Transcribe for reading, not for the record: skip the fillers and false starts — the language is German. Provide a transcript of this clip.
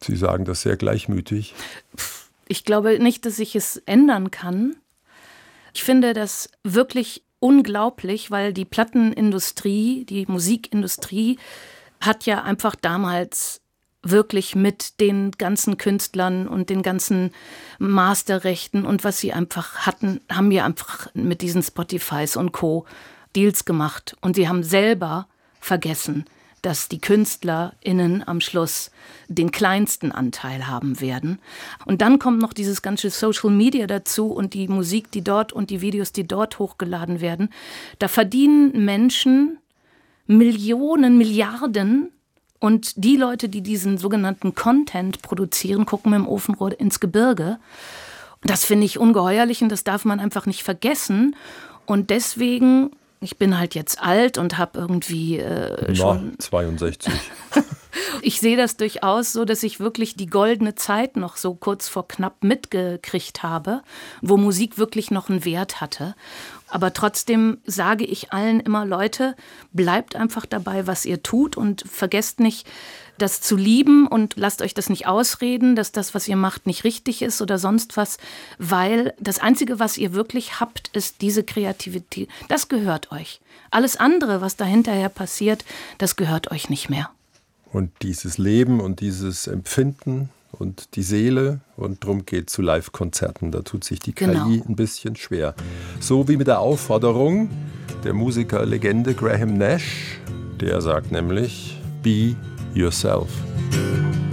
Sie sagen das sehr gleichmütig. Ich glaube nicht, dass ich es ändern kann. Ich finde das wirklich unglaublich, weil die Plattenindustrie, die Musikindustrie hat ja einfach damals wirklich mit den ganzen Künstlern und den ganzen Masterrechten und was sie einfach hatten, haben wir einfach mit diesen Spotifys und Co. Deals gemacht. Und sie haben selber vergessen, dass die KünstlerInnen am Schluss den kleinsten Anteil haben werden. Und dann kommt noch dieses ganze Social Media dazu und die Musik, die dort und die Videos, die dort hochgeladen werden. Da verdienen Menschen Millionen, Milliarden. Und die Leute, die diesen sogenannten Content produzieren, gucken mit dem Ofenrohr ins Gebirge. Und das finde ich ungeheuerlich und das darf man einfach nicht vergessen. Und deswegen, ich bin halt jetzt alt und habe irgendwie schon 62. Ich sehe das durchaus so, dass ich wirklich die goldene Zeit noch so kurz vor knapp mitgekriegt habe, wo Musik wirklich noch einen Wert hatte. Aber trotzdem sage ich allen immer, Leute, bleibt einfach dabei, was ihr tut und vergesst nicht, das zu lieben und lasst euch das nicht ausreden, dass das, was ihr macht, nicht richtig ist oder sonst was, weil das Einzige, was ihr wirklich habt, ist diese Kreativität. Das gehört euch. Alles andere, was da hinterher passiert, das gehört euch nicht mehr. Und dieses Leben und dieses Empfinden und die Seele, und darum geht es zu Live-Konzerten. Da tut sich die KI ein bisschen schwer. So wie mit der Aufforderung der Musikerlegende Graham Nash, der sagt nämlich, be yourself.